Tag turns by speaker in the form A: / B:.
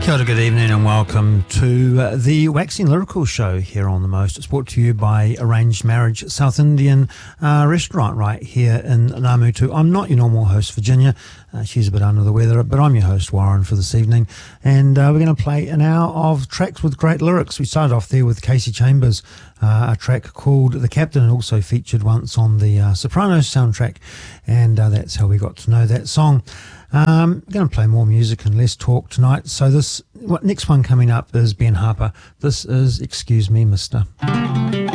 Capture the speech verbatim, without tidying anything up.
A: Kia ora, good evening and welcome to uh, the Waxing Lyrical Show here on The Most. It's brought to you by Arranged Marriage South Indian uh, restaurant right here in Namutu. I'm not your normal host, Virginia. Uh, she's a bit under the weather, but I'm your host, Warren, for this evening. And uh, we're going to play an hour of tracks with great lyrics. We started off there with Casey Chambers, uh, a track called The Captain, and also featured once on the uh, Sopranos soundtrack. And uh, that's how we got to know that song. Um, we're going to play more music and less talk tonight. So this what next one coming up is Ben Harper. This is Excuse Me, Mister